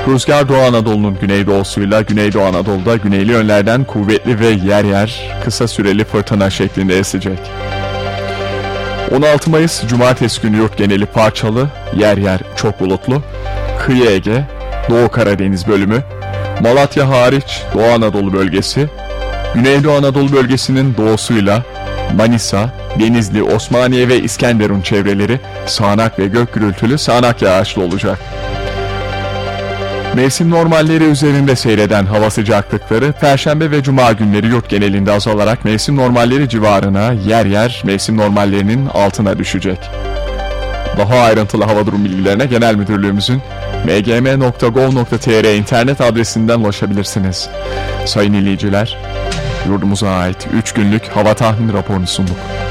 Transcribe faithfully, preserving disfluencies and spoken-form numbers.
Rüzgar Doğu Anadolu'nun güneydoğusuyla Güneydoğu Anadolu'da güneyli yönlerden kuvvetli ve yer yer kısa süreli fırtına şeklinde esecek. on altı Mayıs Cumartesi günü yurt geneli parçalı, yer yer çok bulutlu, kıyı Ege, Doğu Karadeniz bölümü, Malatya hariç Doğu Anadolu bölgesi, Güneydoğu Anadolu bölgesinin doğusuyla Manisa, Denizli, Osmaniye ve İskenderun çevreleri sağanak ve gök gürültülü sağanak yağışlı olacak. Mevsim normalleri üzerinde seyreden hava sıcaklıkları Perşembe ve Cuma günleri yurt genelinde azalarak mevsim normalleri civarına, yer yer mevsim normallerinin altına düşecek. Daha ayrıntılı hava durum bilgilerine Genel Müdürlüğümüzün m g m nokta gov nokta t r internet adresinden ulaşabilirsiniz. Sayın dinleyiciler, yurdumuza ait üç günlük hava tahmin raporunu sunduk.